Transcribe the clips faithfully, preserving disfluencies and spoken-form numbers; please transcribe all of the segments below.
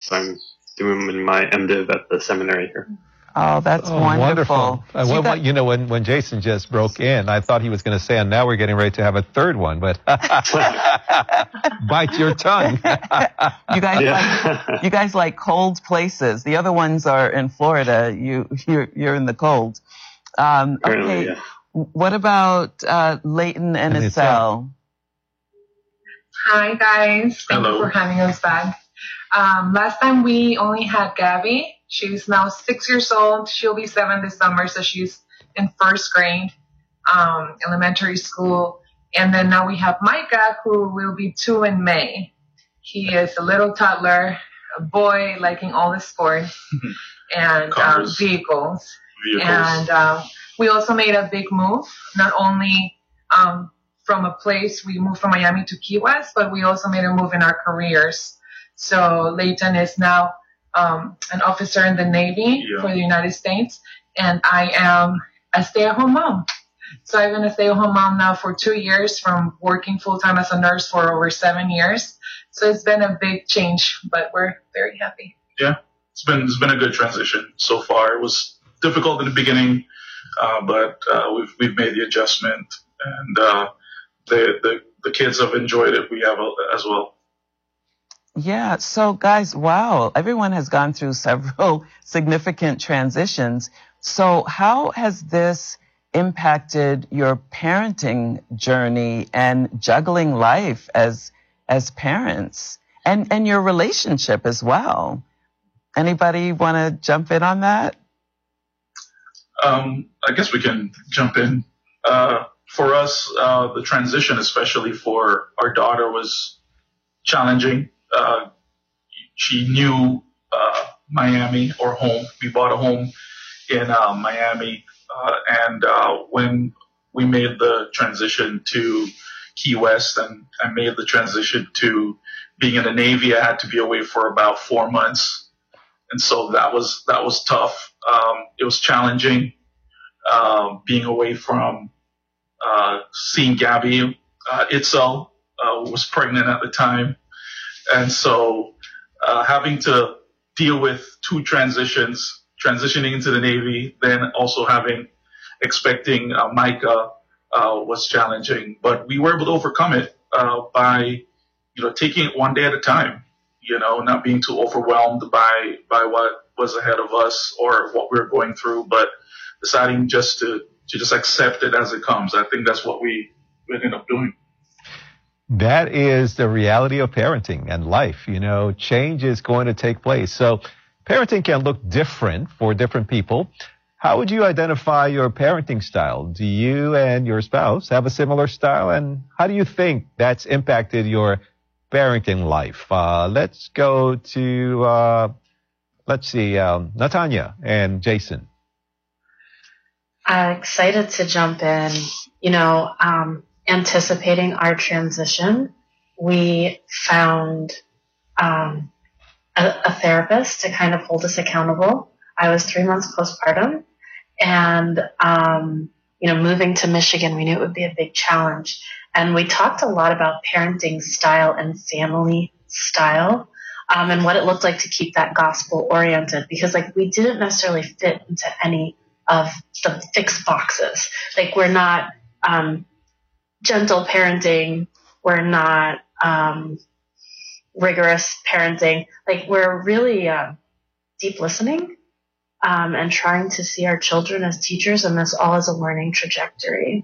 So I'm doing my MDiv at the seminary here. Oh, that's oh, wonderful. wonderful. Uh, So well, you got- you know, when, when Jason just broke in, I thought he was going to say, and now we're getting ready to have a third one, but bite your tongue. You guys Yeah. like you guys like cold places. The other ones are in Florida. You you're you're in the cold. Um, Apparently, okay. yeah. What about uh, Leighton and And Estelle? Hi, guys. Thank Hello. you for having us back. Um, last time we only had Gabby. She's now six years old. She'll be seven this summer, so she's in first grade, um, elementary school. And then now we have Micah, who will be two in May. He is a little toddler, a boy liking all the sports and um, Cars. vehicles. Vehicles. And um, we also made a big move, not only um, from a place, we moved from Miami to Key West, but we also made a move in our careers. So Leighton is now um, an officer in the Navy Yeah. for the United States, and I am a stay-at-home mom. So I've been a stay-at-home mom now for two years from working full-time as a nurse for over seven years. So it's been a big change, but we're very happy. Yeah, it's been it's been a good transition so far. It was difficult in the beginning, uh, but uh, we've we've made the adjustment, and uh, the the the kids have enjoyed it. We have a, as well. Yeah. So, guys, wow, everyone has gone through several significant transitions. So, how has this impacted your parenting journey and juggling life as as parents, and and your relationship as well? Anybody want to jump in on that? Um, I guess we can jump in. Uh, for us, uh, the transition, especially for our daughter, was challenging. Uh, she knew uh, Miami or home. We bought a home in uh, Miami, uh, and uh, when we made the transition to Key West and I made the transition to being in the Navy, I had to be away for about four months. And so that was that was tough. Um, it was challenging uh, being away from uh, seeing Gabby. Uh, Itzel uh, was pregnant at the time, and so uh, having to deal with two transitions, transitioning into the Navy, then also having expecting uh, Micah uh, was challenging. But we were able to overcome it uh, by you know taking it one day at a time. You know, not being too overwhelmed by by what was ahead of us or what we were going through, but deciding just to, to just accept it as it comes. I think that's what we ended up doing. That is the reality of parenting and life. You know, change is going to take place. So parenting can look different for different people. How would you identify your parenting style? Do you and your spouse have a similar style? And how do you think that's impacted your parenting life? Uh, let's go to, uh, let's see, um, Natanya and Jason. Uh, excited to jump in. You know, um, anticipating our transition, we found um, a, a therapist to kind of hold us accountable. I was three months postpartum, and um, you know, moving to Michigan, we knew it would be a big challenge. And we talked a lot about parenting style and family style, um, and what it looked like to keep that gospel oriented, because like we didn't necessarily fit into any of the fixed boxes. Like we're not um, gentle parenting, we're not um, rigorous parenting. Like we're really uh, deep listening um, and trying to see our children as teachers, and this all as a learning trajectory.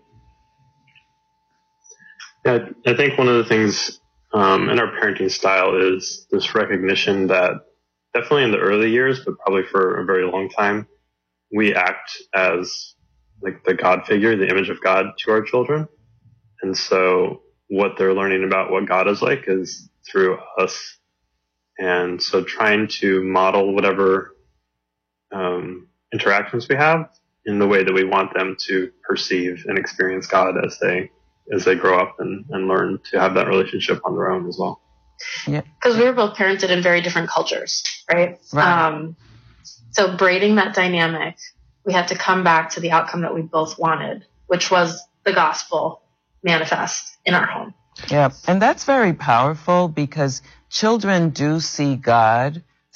Yeah, I think one of the things um, in our parenting style is this recognition that definitely in the early years, but probably for a very long time, we act as like the God figure, the image of God to our children. And so what they're learning about what God is like is through us. And so trying to model whatever um, interactions we have in the way that we want them to perceive and experience God as they as they grow up and, and learn to have that relationship on their own as well. Yeah, because we were both parented in very different cultures, right? Right. Um, so braiding that dynamic, we had to come back to the outcome that we both wanted, which was the gospel manifest in our home. Yeah, and that's very powerful because children do see God